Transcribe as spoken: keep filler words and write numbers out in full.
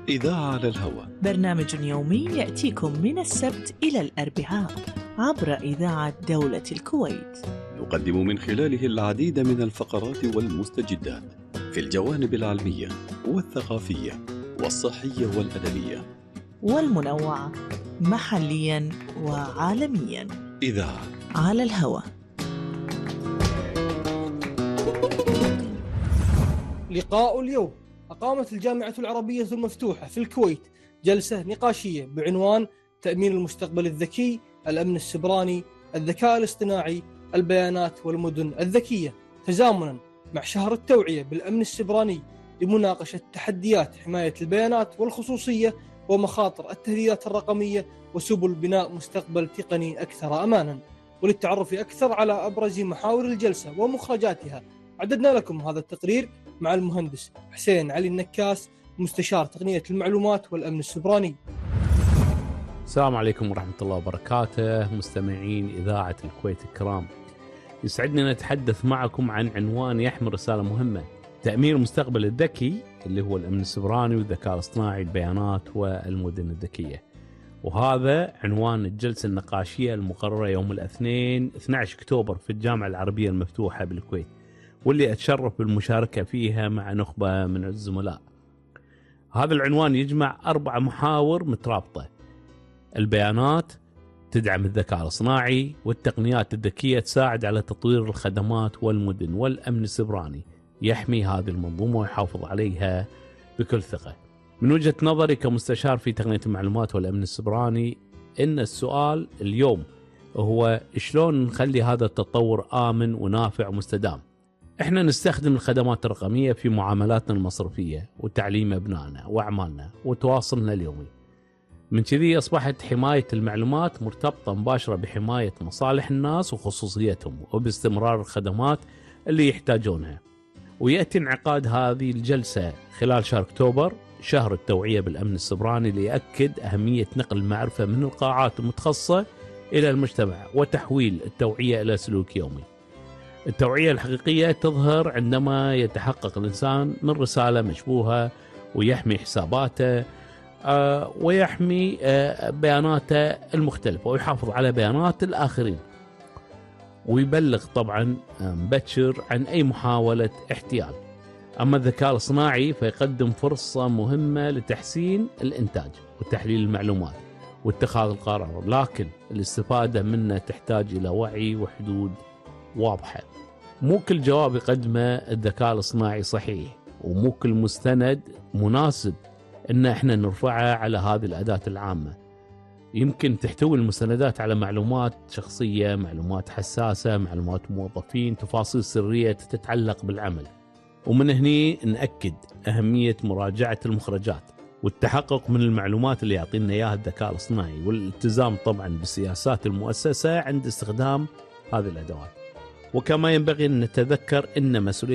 إذاعة على الهواء، برنامج يومي يأتيكم من السبت إلى الأربعاء عبر إذاعة دولة الكويت. نقدم من خلاله العديد من الفقرات والمستجدات في الجوانب العلمية والثقافية والصحية والأدبية والمنوعة محليا وعالميا. إذاعة على الهواء. لقاء اليوم. أقامت الجامعة العربية المفتوحة في الكويت جلسة نقاشية بعنوان تأمين المستقبل الذكي، الأمن السبراني، الذكاء الاصطناعي، البيانات والمدن الذكية، تزامنا مع شهر التوعية بالأمن السبراني لمناقشة تحديات حماية البيانات والخصوصية ومخاطر التهديدات الرقمية وسبل بناء مستقبل تقني أكثر أمانا. وللتعرف أكثر على أبرز محاور الجلسة ومخرجاتها عددنا لكم هذا التقرير مع المهندس حسين علي النكاس، مستشار تقنية المعلومات والأمن السبراني. السلام عليكم ورحمة الله وبركاته، مستمعين إذاعة الكويت الكرام. يسعدني نتحدث معكم عن عنوان يحمل رسالة مهمة: تأمين المستقبل الذكي، اللي هو الأمن السبراني والذكاء الاصطناعي، البيانات والمدن الذكية. وهذا عنوان الجلسة النقاشية المقررة يوم الاثنين اثني عشر أكتوبر في الجامعة العربية المفتوحة بالكويت، واللي أتشرف بالمشاركة فيها مع نخبة من الزملاء. هذا العنوان يجمع أربع محاور مترابطة: البيانات تدعم الذكاء الاصطناعي، والتقنيات الذكية تساعد على تطوير الخدمات والمدن، والأمن السبراني يحمي هذه المنظومة ويحافظ عليها بكل ثقة. من وجهة نظري كمستشار في تقنية المعلومات والأمن السبراني، إن السؤال اليوم هو شلون نخلي هذا التطور آمن ونافع ومستدام. احنا نستخدم الخدمات الرقمية في معاملاتنا المصرفية وتعليم أبنائنا وأعمالنا وتواصلنا اليومي. من كذي أصبحت حماية المعلومات مرتبطة مباشرة بحماية مصالح الناس وخصوصيتهم وباستمرار الخدمات اللي يحتاجونها. ويأتي انعقاد هذه الجلسة خلال شهر أكتوبر، شهر التوعية بالأمن السبراني، ليأكد أهمية نقل المعرفة من القاعات المتخصصة إلى المجتمع وتحويل التوعية إلى سلوك يومي. التوعية الحقيقية تظهر عندما يتحقق الإنسان من رسالة مشبوهة ويحمي حساباته آه ويحمي آه بياناته المختلفة ويحافظ على بيانات الآخرين، ويبلغ طبعا مبكر عن أي محاولة احتيال. أما الذكاء الاصطناعي فيقدم فرصة مهمة لتحسين الإنتاج وتحليل المعلومات واتخاذ القرار، لكن الاستفادة منه تحتاج إلى وعي وحدود واضحة. مو كل جواب يقدمه الذكاء الاصطناعي صحيح، ومو كل مستند مناسب إن احنا نرفعه على هذه الأداة العامة. يمكن تحتوي المستندات على معلومات شخصية، معلومات حساسة، معلومات موظفين، تفاصيل سرية تتعلق بالعمل. ومن هني نأكد أهمية مراجعة المخرجات والتحقق من المعلومات اللي يعطينا إياها الذكاء الاصطناعي، والالتزام طبعا بسياسات المؤسسة عند استخدام هذه الأدوات. وكما ينبغي أن نتذكر أن مسؤولية